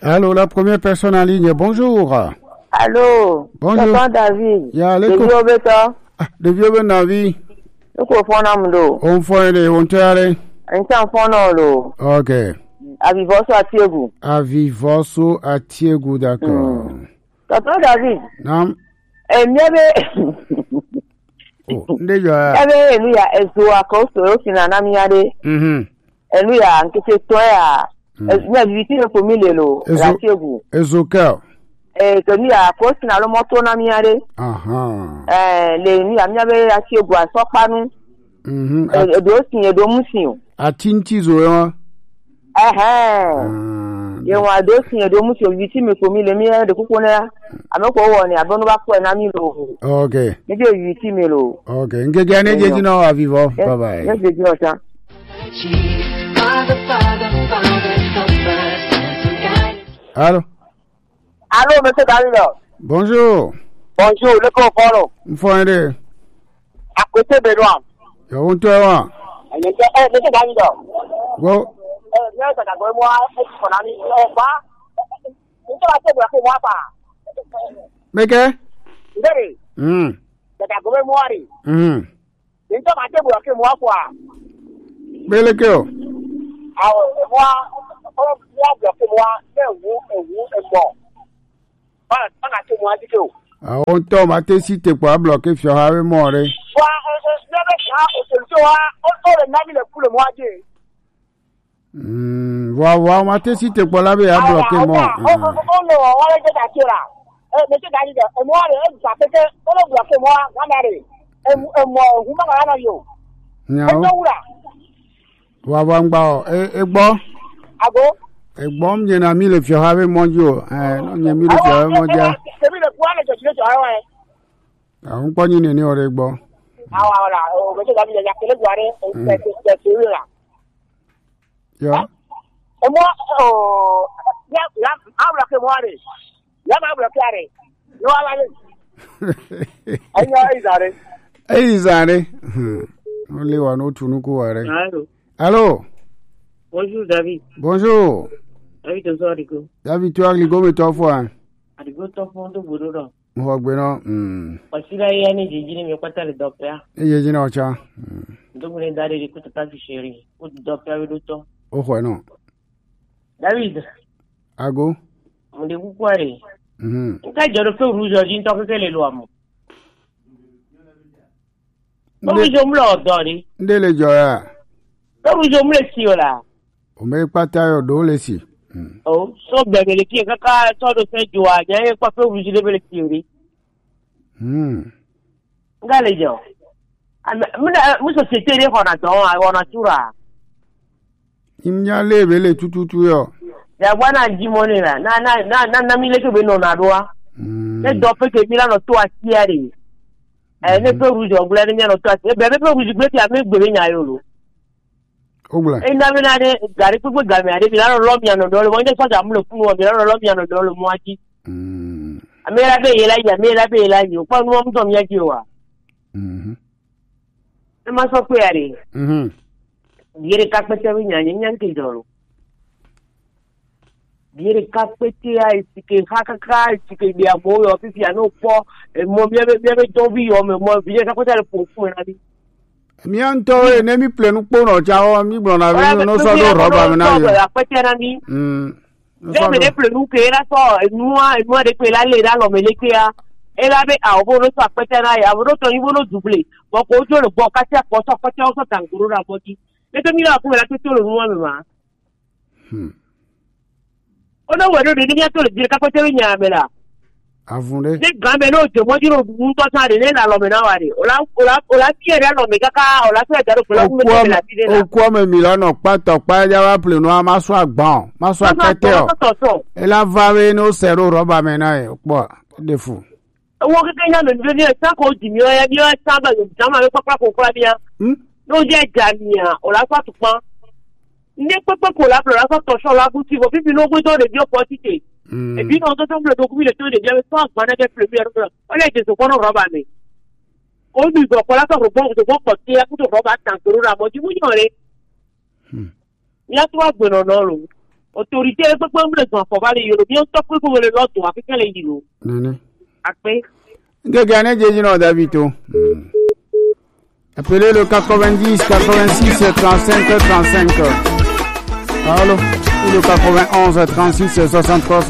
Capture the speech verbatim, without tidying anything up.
Allô, la première personne en ligne, bonjour. Allô. Bonjour. Tonton David. Ya, De leko. vieux béton. De vieux ben Navi. Eko fona mdo. On fait les, on tare. Ntan fona lo. Ok. Avivoso atiegu. Avivoso atiegu, d'accord. Tonton David. Nam. Eh miebe. Oh, nde ya. Ebe enu ya ezo akoso ofina na miade. Mhm. Enu ya nkete toya. Nya viti no family lo. Atiegu. Ezoka. Eh kenu ya kosi na lo moto na miade. Aha. Eh le ni ya miabe atiegu asopanu. Mhm. Edo sin edo musin. Atinti zo ya. Eh. Ye wa do sin edo musin viti me family mi de kukuna. Ameko wo ni abonu ba ko na mi lo. Okay. Ni de viti me lo. Okay. Ngege ane jeji na avivo. Bye bye. Yes, jeji ota. Allô. Allô, monsieur David. Bonjour. Bonjour, le confort. Mfoende. À côté de Benoît. Yo on toi. Eh, monsieur David. Go. Eh, bien, ça d'abord moi, est-ce qu'on a mis au bas? Nous sommes assez bloqués, moi, pas. Meke? Vous savez? Hmm. Ça d'abord moi, oui. Hmm. Nous sommes assez bloqués, moi, quoi. Bele kyo. Ah, moi, on a bloqué, moi, c'est vous, et vous, et moi. Voilà, on a fait moi, dit que. Ah, on tombe à tes sites pour bloquer sur Harry More. Moi, euh, je ne sais pas, on a mis le coup le mois de. Hmm. Wa wa ma tes sites pour la à bloquer moi. Oh, oh, oh, non, on va déjà tirer là. Eh, monsieur David, et moi, ça fait que, on a bloqué moi, regardez. Et moi, vous m'avez rien à yo. Nyao. Et où là? Wa wa ngba e e gbo. Ago? E gbo m je na mi le fi Harry Mojo. Eh, no nye mi le fi Harry Mojo. C'est mi le point de je suis là, ouais. Ah, on pa ni ni ore gbo. Ah, voilà, monsieur David, il y a que le boire, c'est c'est là. Yo. Et moi, oh, là, là, on bloqué moi, là, on bloqué, yo, allez. Aïe, aïe, allez. Hey, Zane. Only one or two nuku ware. Allô. Allô. Bonjour David. Bonjour. David Ozoriko. David tu agli go me to fo an. Adigo to fondo bodoro. Mo gbe no. Mm. Wasira yani jijini me kwata le docteur. E ye jina ocha. Ndogo ne dare ri kuta ta fisheri. O docteur we do. O ho no. David. Ago. Mo de kukware. Mhm. Nka joro fe rouge jin to kele lo amu. Mo rouge mo lo dori. Ndele joya. Mo rouge mo le si ola. O me pata yo do le si. Oh, so bebe le ki kaka to do se joa, je pa fe rouge le bele si ori. Hmm. Ngale jo. Muna mu société le hona don, a hona tura. Imnya le bele tututu yo. Ya bwana jimone na na na na na mile ke be no na doa. Hmm. Le dope ke mila no to asiare. Eh ne pe rouge o gbele ni no to asiare. Be be pe rouge gbe ti a me gbele nya yo lo. Ogla. E na me na de gari pe gbe gami ade bi la lo mi ano do lo mo nje soja mu lo fun wo bi la lo mi ano do lo mo aji. Hmm. Amera be yela ya mera be yela yo pa no mo to mi aji wa. Mhm. E ma so pe are. Mhm. Dire ka pe te nya nya nya ke do lo. Dire ka pe te ai sike haka ka sike dia mo yo fi fi ano po mo bi be be to bi yo me mo bi ka ko te po fun na bi. Mi anto e ne mi plenu po no cha o mi bro na vi no so do roba me na yo. Ya pe te na ni. Mm. Je me de plenu ke era so noa noa de pe la le da lo me le ke ya. Ela be a obo no so pe te na ya, obo to yin bo no double. Mo ko jo lo bo ka te ko so ko te o so tanguru ra bodi. E to mi la ku la te to lo nuwa me ma. Hmm. Ono we do de ni to le dire ka pe te nya me la. Avunde. Ne gambe no je mo jiro un to sa de ne la lo me na wa de. Ola ola ola ti e lo me kaka ola so e da ro ko lo me la ti de la. O ko me Milano pato pa ja wa plenu a ma so agbon, ma so akete o. E la va we no zero roba me na e po de fu. Wo ke nya me ni sa ko di mi o ya bi o sa ba yo jama me papa ko kwa bia. Hmm? No je jamia ola so tupan. Ne pepe ko la pro la so to so la buti bo bi no gbe do de bi opportunity. E bi no to to le docu le to de bien so agba na de premier ro. O le je so ko no roba me. O bi go ko la so ro bo so ko ko ti e ku to roba tan ko ra mo ji mu yan re. Hmm. Ya to agbe no no ro. autorité pe pe mle gan fo ba le yoro bi on to pe ko le loto africain le yiro Nene. Après Gagné Jésus non Davito. Appelez le quatre-vingt-dix quatre-vingt-six trente-cinq trente-cinq. Allô? Ou le quatre-vingt-onze trente-six soixante-trois